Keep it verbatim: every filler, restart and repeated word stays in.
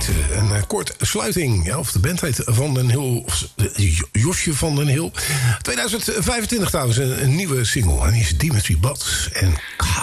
heet een uh, kort sluiting. Ja, of de band heet Van den Hill. Of uh, Josje van den Hill. tweeduizend vijfentwintig trouwens, een, een nieuwe single. En die is Dimitri Bats en K.